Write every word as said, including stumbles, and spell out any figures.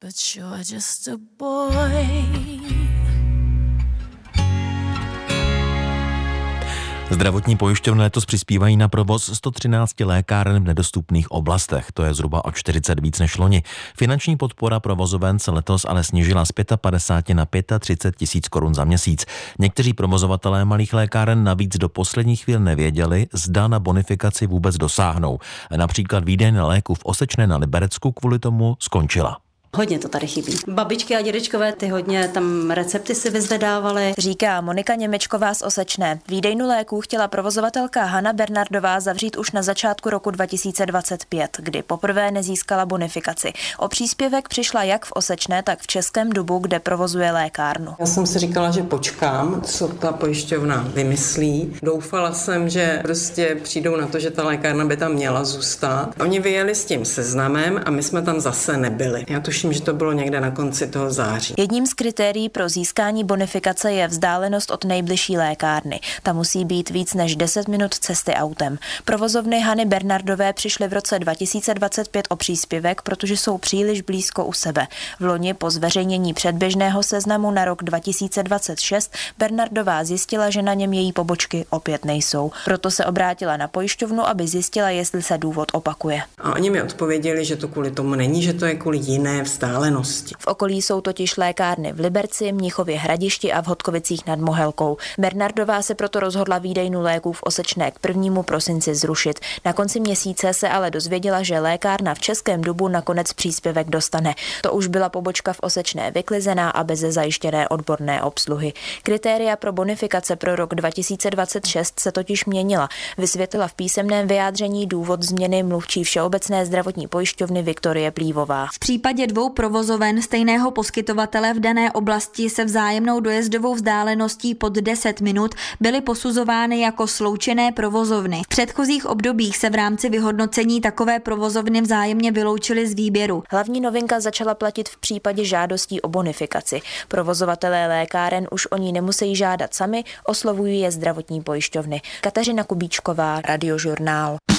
But you're just a boy. Zdravotní pojišťovny letos přispívají na provoz sto třináct lékáren v nedostupných oblastech, to je zhruba o čtyřicet víc než loni. Finanční podpora provozoven se letos ale snížila z padesát pět na třicet pět tisíc korun za měsíc. Někteří provozovatelé malých lékáren navíc do poslední chvíle nevěděli, zda na bonifikaci vůbec dosáhnou. Například výdejna léků v Osečné na Liberecku kvůli tomu skončila. Hodně to tady chybí. Babičky a dědečkové ty hodně tam recepty si vyzvedávaly. Říká Monika Němečková z Osečné. Výdejnu léků chtěla provozovatelka Hana Bernardová zavřít už na začátku roku dva tisíce dvacet pět, kdy poprvé nezískala bonifikaci. O příspěvek přišla jak v Osečné, tak v Českém Dubu, kde provozuje lékárnu. Já jsem si říkala, že počkám, co ta pojišťovna vymyslí. Doufala jsem, že prostě přijdou na to, že ta lékárna by tam měla zůstat. Oni vyjeli s tím seznamem a my jsme tam zase nebyli. Já tuším, že to bylo někde na konci toho září. Jedním z kritérií pro získání bonifikace je vzdálenost od nejbližší lékárny. Ta musí být víc než deset minut cesty autem. Provozovny Hany Bernardové přišly v roce dva tisíce dvacet pět o příspěvek, protože jsou příliš blízko u sebe. V loni po zveřejnění předběžného seznamu na rok dva tisíce dvacet šest Bernardová zjistila, že na něm její pobočky opět nejsou. Proto se obrátila na pojišťovnu, aby zjistila, jestli se důvod opakuje. A oni mi odpověděli, že to kvůli tomu není, že to je kvůli jiné vzdálenosti. V okolí jsou totiž lékárny v Liberci, Mnichově Hradišti a v Hodkovicích nad Mohelkou. Bernardová se proto rozhodla výdejnu léků v Osečné k prvnímu prosinci zrušit. Na konci měsíce se ale dozvěděla, že lékárna v Českém Dubu nakonec příspěvek dostane. To už byla pobočka v Osečné vyklizená a bez zajištěné odborné obsluhy. Kritéria pro bonifikace pro rok dva tisíce dvacet šest se totiž měnila. Vysvětlila v písemném vyjádření důvod změny mluvčí Všeobecné zdravotní pojišťovny Viktorie Plívová. V případě dvou provozoven stejného poskytovatele v dané oblasti se vzájemnou dojezdovou vzdáleností pod deset minut byly posuzovány jako sloučené provozovny. V předchozích obdobích se v rámci vyhodnocení takové provozovny vzájemně vyloučily z výběru. Hlavní novinka začala platit v případě žádostí o bonifikaci. Provozovatelé lékáren už o ní nemusí žádat sami, oslovují je zdravotní pojišťovny. Kateřina Kubíčková, Radiožurnál.